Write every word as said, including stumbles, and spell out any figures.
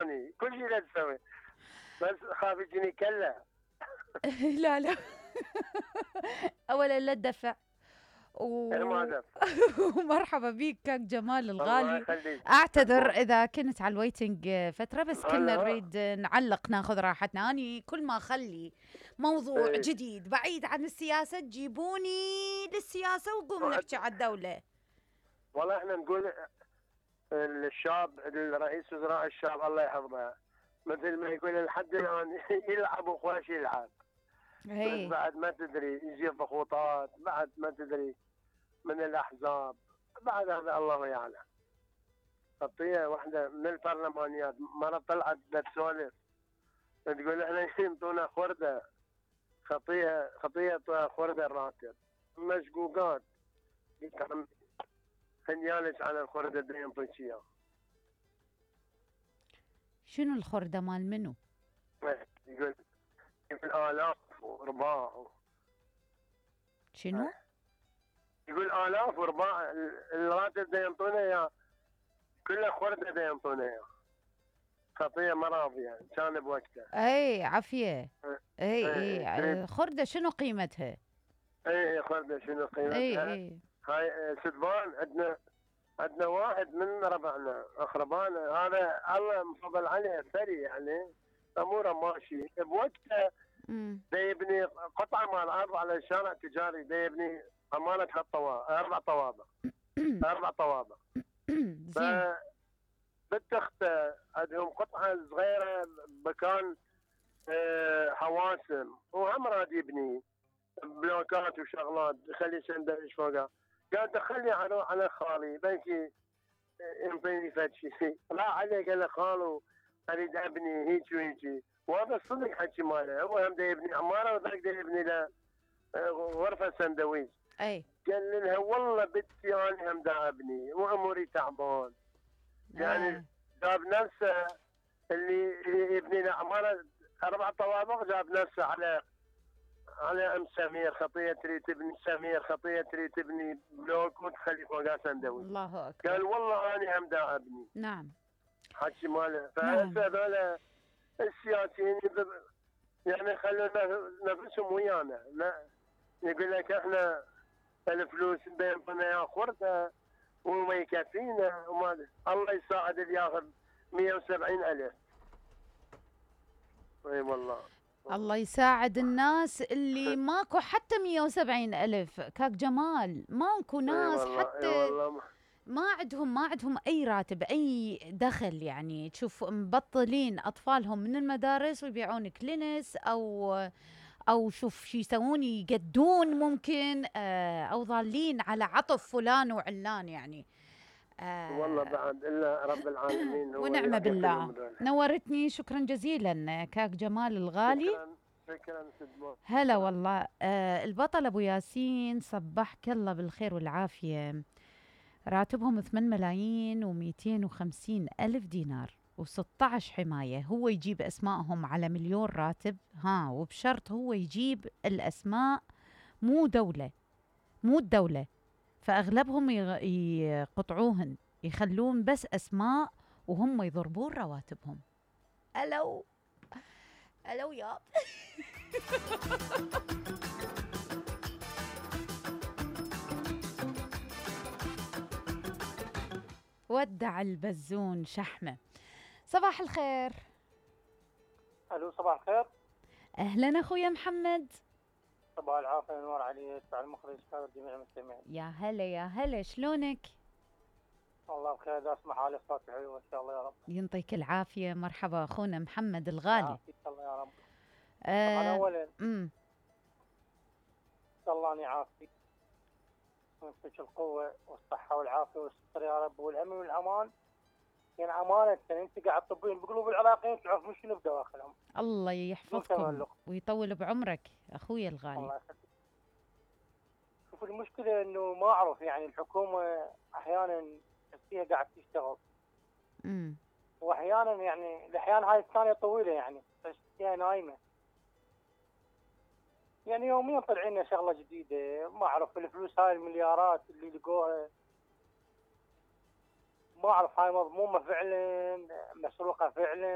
اني كل شيء لا تسوي، بس خاف يجيني كله. لا لا. اولا لا تدفع انا ما و... ادفع. ومرحبا بيك كاك جمال الله الغالي. يخليك. اعتذر تسلمون. اذا كنت على الويتنج فتره، بس كنا هلا. نريد نعلق ناخذ راحتنا. اني كل ما اخلي موضوع ايه. جديد بعيد عن السياسه تجيبوني للسياسه وقوم نحكي على الدوله. والله احنا نقول الشاب، الرئيس وزراء الشاب الله يحفظه، مثل ما يقول لحد الان يلعب وخواش يلعب، بس هي بعد ما تدري يجي ضغوطات، بعد ما تدري من الاحزاب، بعد هذا الله يعلم. خطيه واحده من البرلمانيات مره طلعت بتسولف تقول احنا ينطونا خرده، خطيه خطيه خرده الراتب مشقوقات. قلت عمي خليالك على الخرده اللي ينطيك اياه. شنو الخردة مال منو؟ يقول يقول آلاف ورباع. شنو؟ يقول آلاف ورباع الراتب ده ينطونا إياه، كله خردة ده ينطونا إياه. خطية ما راضية كان بوقته. اي عافية. اي اي تريد. اي خردة شنو قيمتها؟ اي خردة شنو اي قيمتها؟ اي هاي سدبان عندنا، عندنا واحد من ربعنا اخربانا هذا الله مفضل عليه ثري يعني اموره ماشي بوقته. امم ده يبني قطعه مال ارض على الشارع التجاري، ده يبني امانه ثلاث طوابق اربع طوابق اربع طوابق. ف زين. بالتخته عندهم قطعه صغيره مكان آه، حواسم، وهم راد يبني بلوكات وشغلات يخلي سندويش فوقها. قال دخلني على على خالي بنكي ينطيني فد شيء. لا عليك انا خالو اريد ابني هيك وهيك، وهذا الصدق حكي ماله. هو هم دا يبني عماره وذاك دا يبني له آه، غرفه سندويش. اي قال لها والله بنتي انا هم دا ابني واموري تعبان. يعني آه. جاب نفسه اللي يبني له عماره اربع طوابق، جاب نفسه على على ام سمير خطيه تريد تبني، سمير خطيه تريد تبني بلوك وتخلي فوقها سندويش. الله اكبر. قال والله انا هم دا ابني. نعم حكي ماله. نعم. فهسه هذول السياسيين يعني خلوا نفسهم ويانا. لا يقول لك احنا الفلوس بينطينا يا خرده وما يكفينا وما الله يساعد اللي ياخذ مئة وسبعين ألف. اي والله. الله يساعد الناس اللي ماكو حتى مية وسبعين ألف كاك جمال. ماكو اي ناس والله. اي حتى والله. ما عندهم ما عندهم أي راتب أي دخل. يعني تشوف مبطلين أطفالهم من المدارس ويبيعون كلينس أو أو شوف شو يسوون، يقدون ممكن آه، أو ضالين على عطف فلان وعلان يعني. والله آه، بعد الا رب العالمين هو ونعم يعطيكم بالله. دول. نورتني، شكرا جزيلا كاك جمال الغالي. شكرا. شكرا سدمون. هلا والله. آه البطل ابو ياسين صبحك الله بالخير والعافيه. راتبهم ثمانية ملايين ومئتين وخمسين الف دينار و16 حمايه. هو يجيب اسمائهم على مليون راتب، ها، وبشرط هو يجيب الاسماء مو دوله، مو الدوله. فاغلبهم يغ- يقطعوهن، يخلون بس اسماء وهم يضربون رواتبهم. الو الو ياب. ودع البزون شحمه. صباح الخير. الو صباح الخير. اهلا اخويا محمد. صباح العافيه والنور عليك وعلى المخرج كافة جميع المستمعين. يا هلا يا هلا، شلونك؟ والله بخير، اذا اسمع حالي صوتي حلو ان شاء الله يا رب. ينطيك العافيه. مرحبا اخونا محمد الغالي. يعافيك الله يا رب. طبعا آه اولا امم الله ان يعافيك ويعطيك القوه والصحه والعافيه والستر يا رب والامن والامان. يعني امانه انت قاعد تطبين بقلوب العراقيين تعرفون شنو بدواخلهم. الله بدون يحفظكم تملق. ويطول بعمرك اخويا الغالي. الله يخليك. شوف المشكله انه ما اعرف يعني الحكومه احيانا فيها قاعد تشتغل امم واحيانا يعني الاحيان هاي الثانيه طويله يعني بس هي نايمه. يعني يوميا طلع لنا شغله جديده ما اعرف الفلوس هاي المليارات اللي لقوها ما اعرف هاي مضمومه فعلا مسروقه فعلا